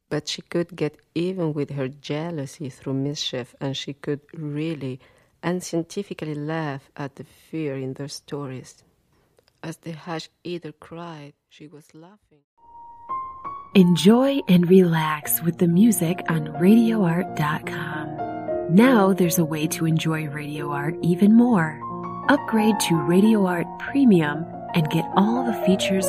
But she could get even with her jealousy through mischief, and she could really unscientifically laugh at the fear in their stories. As the Hash Eater cried, she was laughing. Enjoy and relax with the music on RadioArt.com. Now there's a way to enjoy Radio Art even more. Upgrade to Radio Art Premium and get all the features